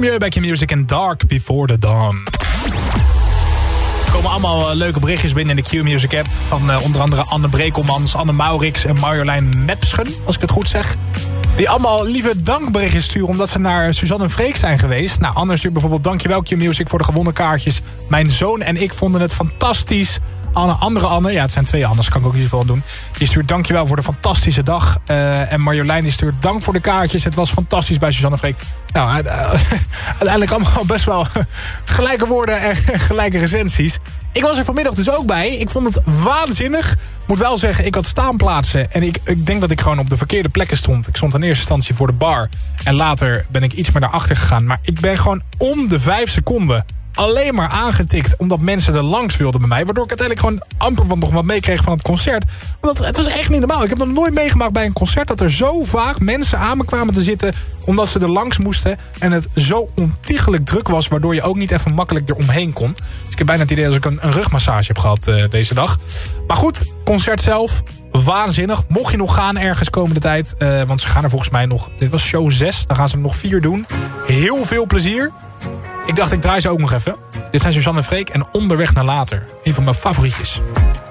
Milieu bij Q-Music en Dark Before the Dawn. Er komen allemaal leuke berichtjes binnen in de Q-Music app. Van onder andere Anne Brekelmans, Anne Maurits en Marjolein Mepschen, als ik het goed zeg. Die allemaal lieve dankberichtjes sturen omdat ze naar Suzanne en Freek zijn geweest. Nou, Anne stuurt bijvoorbeeld: dankjewel Q-Music voor de gewonnen kaartjes. Mijn zoon en ik vonden het fantastisch. Andere Anne, ja, het zijn 2 Annes, kan ik ook niet zoveel doen. Die stuurt dankjewel voor de fantastische dag. En Marjolein die stuurt dank voor de kaartjes. Het was fantastisch bij Suzanne en Freek. Nou, uiteindelijk allemaal best wel gelijke woorden en gelijke recensies. Ik was er vanmiddag dus ook bij. Ik vond het waanzinnig. Moet wel zeggen, ik had staanplaatsen. En ik denk dat ik gewoon op de verkeerde plekken stond. Ik stond in eerste instantie voor de bar. En later ben ik iets meer naar achter gegaan. Maar ik ben gewoon om de 5 seconden alleen maar aangetikt omdat mensen er langs wilden bij mij. Waardoor ik uiteindelijk gewoon amper nog wat meekreeg van het concert. Want het was echt niet normaal. Ik heb nog nooit meegemaakt bij een concert dat er zo vaak mensen aan me kwamen te zitten omdat ze er langs moesten. En het zo ontiegelijk druk was, waardoor je ook niet even makkelijk eromheen kon. Dus ik heb bijna het idee dat ik een rugmassage heb gehad deze dag. Maar goed, concert zelf, waanzinnig. Mocht je nog gaan ergens komende tijd, want ze gaan er volgens mij nog, dit was show 6, dan gaan ze er nog 4 doen. Heel veel plezier. Ik dacht, ik draai ze ook nog even. Dit zijn Suzanne en Freek en Onderweg naar Later. Een van mijn favorietjes.